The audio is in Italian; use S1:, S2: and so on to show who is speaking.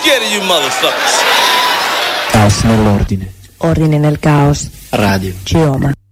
S1: get it, you motherfuckers.
S2: Caos nell'ordine.
S3: Ordine nel caos.
S2: Radio.
S3: Cioma.